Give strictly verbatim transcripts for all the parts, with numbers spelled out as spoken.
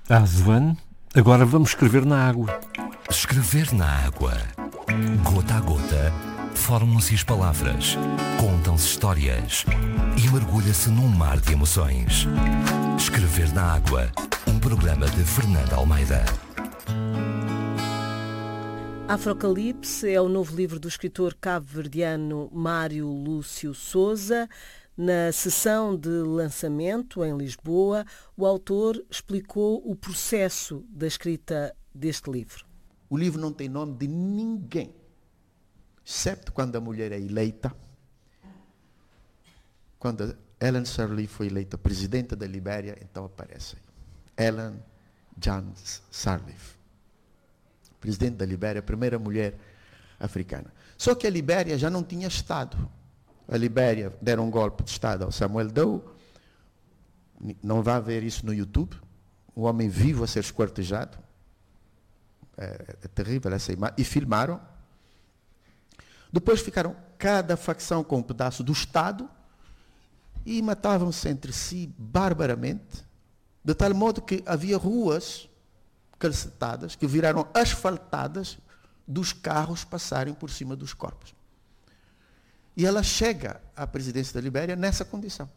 Ah, Joane, agora vamos escrever na água. Escrever na água. Gota a gota, formam-se as palavras, contam-se histórias e mergulha-se num mar de emoções. Escrever na água, um programa de Fernanda Almeida. Afrocalipse é o novo livro do escritor cabo-verdiano Mário Lúcio Souza. Na sessão de lançamento em Lisboa, o autor explicou o processo da escrita deste livro. O livro não tem nome de ninguém, exceto quando a mulher é eleita. Quando Ellen Sirleaf foi eleita presidenta da Libéria, então aparece Ellen Jones Sirleaf, presidente da Libéria, a primeira mulher africana. Só que a Libéria já não tinha Estado. A Libéria deram um golpe de Estado ao Samuel Doe. Não vai ver isso no YouTube. Um homem vivo a ser esquartejado. É, é terrível essa imagem. E filmaram. Depois ficaram cada facção com um pedaço do Estado e matavam-se entre si barbaramente, de tal modo que havia ruas calcetadas que viraram asfaltadas dos carros passarem por cima dos corpos. E ela chega à presidência da Libéria nessa condição.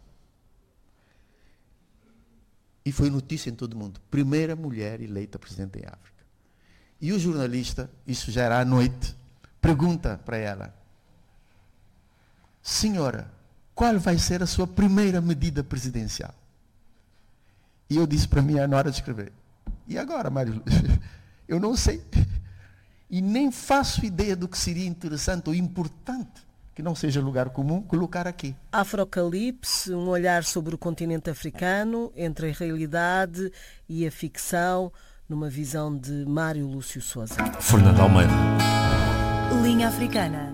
E foi notícia em todo o mundo. Primeira mulher eleita presidente em África. E o jornalista, isso já era à noite, pergunta para ela: senhora, qual vai ser a sua primeira medida presidencial? E eu disse para mim na hora de escrever: e agora, Mário? Eu não sei. E nem faço ideia do que seria interessante ou importante, que não seja lugar comum, colocar aqui. Afrocalipse, um olhar sobre o continente africano, entre a realidade e a ficção, numa visão de Mário Lúcio Souza. Fernanda Almeida. Linha Africana.